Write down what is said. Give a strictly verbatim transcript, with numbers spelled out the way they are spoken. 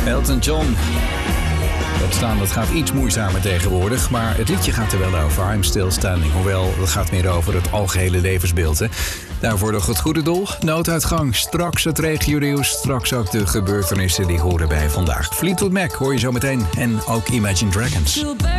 Elton John. Opstaan, dat gaat iets moeizamer tegenwoordig, maar het liedje gaat er wel over. I'm still standing, hoewel dat gaat meer over het algehele levensbeeld. Hè. Daarvoor nog het goede doel, nooduitgang, straks het regionieuws, straks ook de gebeurtenissen die horen bij vandaag. Fleetwood Mac hoor je zo meteen en ook Imagine Dragons.